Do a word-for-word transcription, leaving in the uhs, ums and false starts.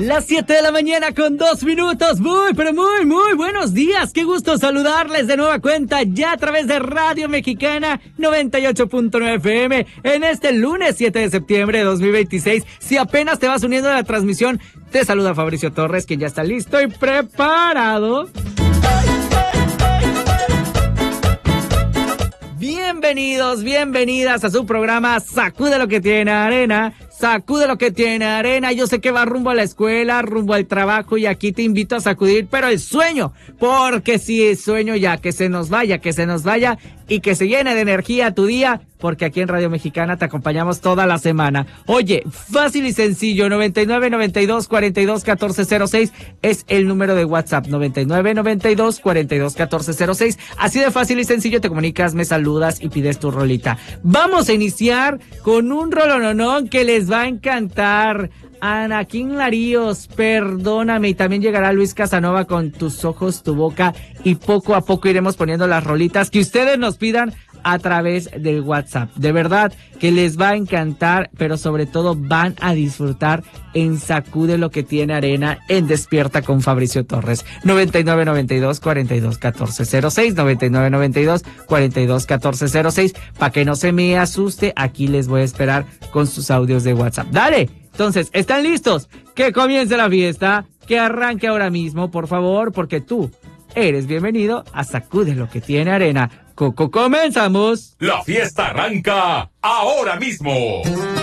Las siete de la mañana con dos minutos. Muy, pero muy, muy buenos días. Qué gusto saludarles de nueva cuenta ya a través de Radio Mexicana noventa y ocho punto nueve F M en este lunes siete de septiembre de dos mil veintiséis. Si apenas te vas uniendo a la transmisión, te saluda Fabricio Torres, quien ya está listo y preparado. Bienvenidos, bienvenidas a su programa Sacude lo que tiene arena, sacude lo que tiene arena. Yo sé que va rumbo a la escuela, rumbo al trabajo y aquí te invito a sacudir, pero el sueño, porque si el sueño ya, que se nos vaya, que se nos vaya y que se llene de energía tu día, porque aquí en Radio Mexicana te acompañamos toda la semana. Oye, fácil y sencillo, noventa y nueve, noventa y dos, cuarenta y dos, catorce cero seis es el número de WhatsApp, noventa y nueve, noventa y dos, cuarenta y dos, catorce cero seis. Así de fácil y sencillo te comunicas, me saludas y pides tu rolita. Vamos a iniciar con un rolononón que les va a encantar. Anaquín Laríos, perdóname, y también llegará Luis Casanova con Tus ojos, tu boca, y poco a poco iremos poniendo las rolitas que ustedes nos pidan a través del WhatsApp. De verdad que les va a encantar, pero sobre todo van a disfrutar en Sacude lo que tiene arena en Despierta con Fabricio Torres. noventa y nueve, noventa y dos, cuarenta y dos, catorce cero seis, noventa y nueve, noventa y dos, cuarenta y dos, catorce cero seis. Para que no se me asuste, aquí les voy a esperar con sus audios de WhatsApp. ¡Dale! Entonces, ¿están listos? Que comience la fiesta, que arranque ahora mismo, por favor, porque tú eres bienvenido a Sacude lo que tiene arena. Coco, comenzamos. La fiesta arranca ahora mismo.